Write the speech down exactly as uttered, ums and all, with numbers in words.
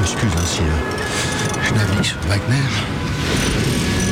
m'excuse hein, si euh, je navigue sur Wagner.